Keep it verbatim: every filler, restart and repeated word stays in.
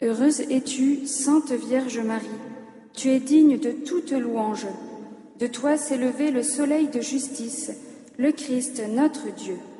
Heureuse es-tu, Sainte Vierge Marie, tu es digne de toute louange. De toi s'est levé le soleil de justice, le Christ notre Dieu.